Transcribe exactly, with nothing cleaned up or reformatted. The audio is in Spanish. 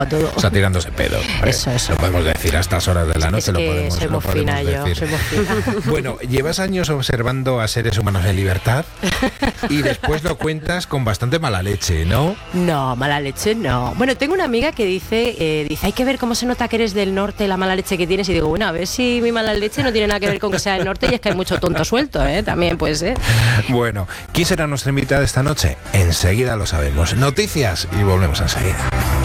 todo. O sea, tirándose pedo. Eso, eso. Lo podemos decir a estas horas de la noche, es que lo podemos, soy lo muy podemos fina yo, decir. soy muy fina. Bueno, llevas años observando a seres humanos en libertad y después lo cuentas con bastante mala leche, ¿no? No, mala leche no. Bueno, tengo una amiga que dice, eh, dice, hay que ver cómo se nota que eres del norte, la mala leche que tienes. Y digo, bueno, a ver si mi mala leche no tiene nada que ver con que sea del norte, y es que hay mucho tonto suelto, ¿eh? También puede ser. Bueno, ¿quién será nuestra invitada esta noche? Enseguida lo sabemos. Noticias y volvemos enseguida.